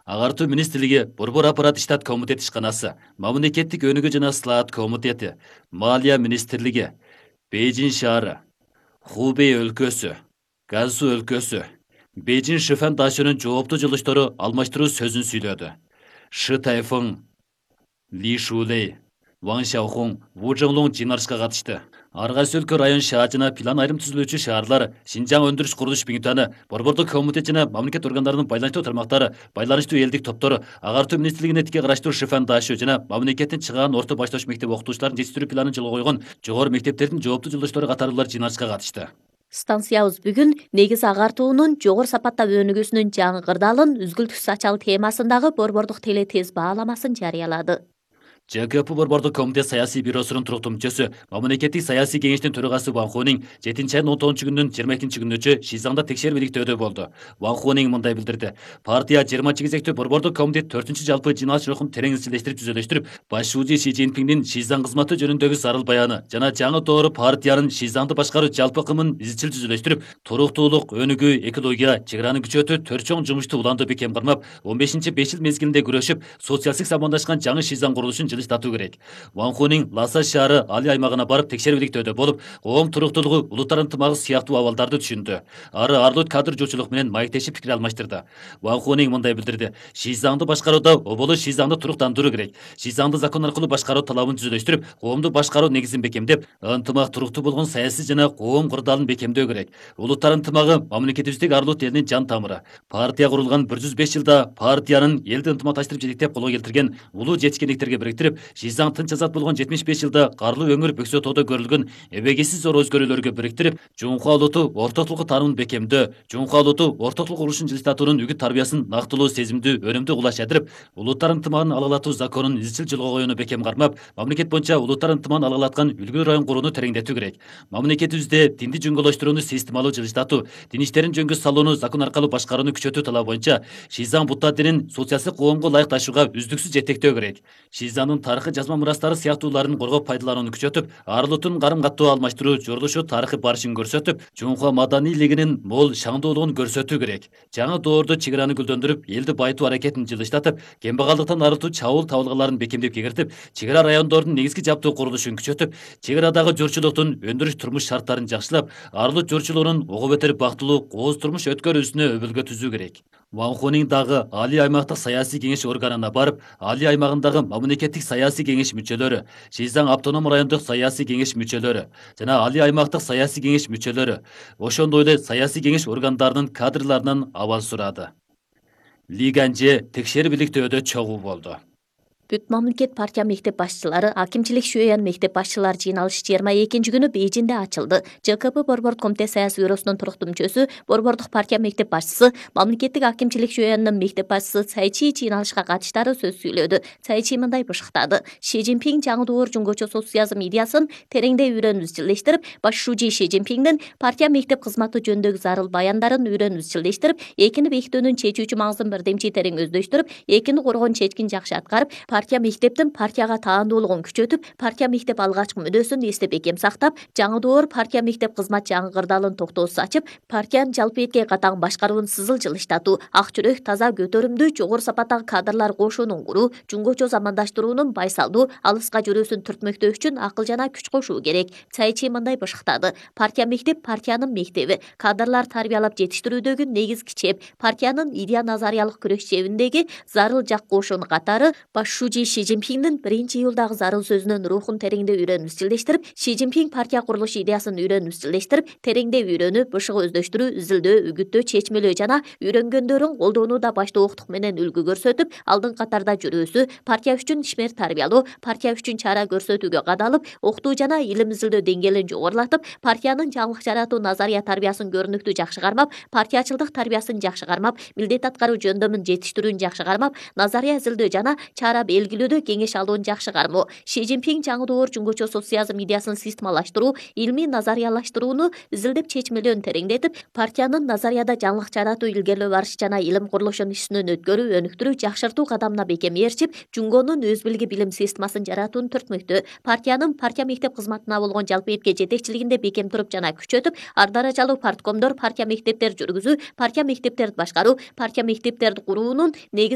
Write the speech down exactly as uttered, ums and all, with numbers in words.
Агартуу министрлиги Борбор аппарат штат комитет ишканасы, мамлекеттик өнүгүү жана слаат комитети, Малия министрлиги, Бейжин шаары, Хубей өлкөсү, Газу өлкөсү, Бейжин Шифан дашынын жооптуу жылыштору алмаштыруу сөзүн сүйлөдү. Шы Тайфың, Ли Шулей, Ван Шаохун, Ву Жонглун жыйналышка катышты. Аргайсы өлкө район шаажына план айрым түзүлүүчү шаарлар, Шинжаң өндүрүш курулуш биңтаны, борбордук комитет жана мамлекет органдарынын байланыштуу тармактары, байланыштуу элдик топтору, агартуу министрлигине тике караштуу Шифан дашы жана мамлекеттин чыгаан орто башташ мектеп окутуучуларын жетиштирүү планын жылга койгон жогору мектептердин жооптуу жылдыштору катарлуулар жыйналышка катышты. Станциябыз бүгүн негиз агартуунун жогору сапаттап өнүгүүсүнүн жаңы кырдаалын үзгүлтүксүз ачалы темасындагы борбордук теле тез бааламасын жарыялады. ЖКП борбордук комитет саясий бюросунун туруктуу мүчөсү, мамлекеттик саясий кеңештин төрагасы Ван Хунин жетинчи айдын он тогузунчу күнүнүн жыйырма экинчи күнүнүчө Шизаңда текшерүү иликтөөдө болду. Ван Хунин мындай билдирди. Партия жыйырма кезектүү борбордук комитет төртүнчү жалпы жыйналыш рухун терең изчилештирип түзөлөштүрүп, башчы Ши Цзиньпиндин Шизаң кызматы жөнүндөгү зарыл баяны жана жаңы доору партиянын Шизаңды башкаруу жалпы кымын изчил түзөлөштүрүп, туруктуулук, өнүгүү, экология, чек араны күчөтүү төрт чоң жумушту уланды бекем кармап, он бешинчи беш жыл мезгилинде күрөшүп, социалдык самандашкан жаңы Шизаң курулушун жылыстатуу керек. Ван Хунин Ласа шаары Али аймагына барып текшерүү иликтөөдө болуп, коом туруктуулугу, улуттар ынтымагы сыяктуу абалдарды түшүндү. Ары арлык кадр жочулук менен маектешип пикир алмаштырды. Ван Хунин мындай билдирди. Шизаңды башкарууда оболу Шизаңды туруктандыруу керек. Шизаңды закон аркылуу башкаруу талабын түзөлөштүрүп, коомду башкаруу негизин бекемдеп, ынтымак туруктуу болгон саясий жана коом кырдаалын бекемдөө керек. Улуттар ынтымагы мамлекетибиздеги арлуу элдин жан тамыры. Партия курулган бир жүз беш жылда партиянын элди ынтымакташтырып жетектеп колго келтирген улуу жетишкендиктерге бириктирип, Шизаң тынч азат болгон жетимиш беш жылда карлуу өңүр бөксө тоодо көрүлгөн эбегейсиз зор өзгөрүүлөргө бириктирип, Жунхуа улуту ортоктулугу таанымын бекемдөө, Жунхуа улуту ортоктулук урушун жылыстатуунун үгүт тарбиясын нактылуу, сезимдүү, өнүмдүү кулашадырып, улуттар ынтымагын алгылатуу законун изчил жолго коюуну бекем кармап, мамлекет боюнча улуттар ынтымагын алгылаткан үлгүлүү район курууну тереңдетүү керек. Мамлекетибизде динди жөнгөлөштүрүүнү системалуу жылыстатуу, дин иштерин жөнгө салууну закон аркылуу башкарууну күчөтүү талабы боюнча Шизаң Будда динин социалдык коомго ылайык ташууга үздүксүз жетектөө керек. Шизаңдын тарыхый жазма мурастары сыяктууларын коргоп пайдаланууну күчөтүп, арлытын карым каттуу алмаштыруу жордошу тарыхый барышын көрсөтүп, Жунхуа маданийлигинин мол шаңдуулугун көрсөтүү керек. Жаңы доордо чек араны гүлдөндүрүп, элди байытуу аракетин жылыштатып, кембагалдыктан арылтуу чабуул табылгаларын бекемдеп кегертип, чек ара райондордун негизги жаптуу курулушун күчөтүп, чек арадагы жөрчүлүктүн өндүрүш турмуш шарттарын жакшылап, арлы жөрчүлөрүнүн ого бетер бактылуу, кооз турмуш өткөрүүсүнө өбөлгө түзүү керек. Ван Хунин дагы Али аймактык саясий кеңеш органына барып, Али аймагындагы мамлекеттик саясий кеңеш мүчөлөрү, Шизаң автоном райондук саясий кеңеш мүчөлөрү жана Али аймактык саясий кеңеш мүчөлөрү, ошондой эле саясий кеңеш органдарынын кадрларынан абал сурады. Ли Ганже текшерүү иликтөөдө чогуу болду. Бүт мамлекет партия мектеп башчылары, акимчилик шүйөйөн мектеп башчылары жыйналышы жыйырма экинчи күнү Бейжинде ачылды. ЖКП борбордук комитет саясий бюросунун туруктуу мүчөсү, борбордук партия мектеп башчысы, мамлекеттик акимчилик шүйөөнүн мектеп башчысы Цай Чи жыйналышка катыштары сөз сүйлөдү. Цай Чи мындай бышыктады. Ши Цзиньпин жаңы доор жуңгочо социализм идеясын тереңдей үйрөнүп изчилештирип, башчы Ши Цзиньпиндин партия мектеп кызматы жөнүндөгү зарыл баяндарын үйрөнүп изчилештирип, экини бекитүүнүн чечүүчү маңызын бирдемчи терең өздөштүрүп, экини коргон чечкин жакшы аткарып, партия мектептин партияга таандуулугун күчөтүп, партия мектеп алгачкы мүнөзүн эсте бекем сактап, жаңы доор партия мектеп кызмат жаңы кырдаалын токтоосуз ачып, партиянын жалпы этке катаң башкаруун сызыл жылыштатуу, ак жүрөк, таза, көтөрүмдүү, жогору сапаттагы кадрлар кошуунун куруу, жуңгочо замандаштыруунун байсалдуу, алыска жүрүүсүн түртмөктөө үчүн акыл жана күч кошуу керек. Цай Чи мындай бышыктады. Партия мектеп партиянын мектеби, кадрлар тарбиялап жетиштирүүдөгү негизги чеп, партиянын идея назариялык күрөш чебиндеги зарыл жак кошуун катары башчы Ши Цзиньпиндин биринчи июлдагы зарыл сөзүнүн рухун тереңдеп үйрөнүп изчилештирип, Ши Цзиньпин партия курулуш идеясын үйрөнүп изчилештирип, тереңдеп үйрөнүп, бышык өздөштүрүү, изилдөө, үгүттөө, чечмелөө жана үйрөнгөндөрүн колдонууда баштоолуктук менен үлгү көрсөтүп, алдын катарда жүрүүсү, партия үчүн ишмер тарбиялоо, партия үчүн чара көрсөтүүгө кадалып, окутуу жана илим изилдөө деңгээлин жогорулатып, партиянын жаңылык жаратуу назария тарбиясын көрүнүктүү жакшы кармап, партиячылдык тарбиясын жакшы кармап, милдет аткаруу жөндөмүн жетиштирүүнү жакшы кармап, назария изилдөө жана чара белгилөөдө кеңеш алуун жакшы кармоо. Ши Цзиньпин жаңы доор жуңгочо социализм идеясын системалаштыруу, илмий назариялаштырууну изилдеп чечмелөөнү тереңдетип, партиянын назарияда жаңылык жаратуу, илгерлөө барыш жана илим курулушун ишинен өткөрүү, өнүктүрүү, жакшыртуу кадамына бекем ээрчип, жуңгонун өз билги билим системасын жаратууну түртмөктө, партиянын партия мектеп кызматына болгон жалпы этке жетекчилигинде бекем туруп жана күчөтүп, ар даражалуу парткомдор, партия мектептер жүргүзүү, партия мектептерди башкаруу, партия мектептерди куруунун негиз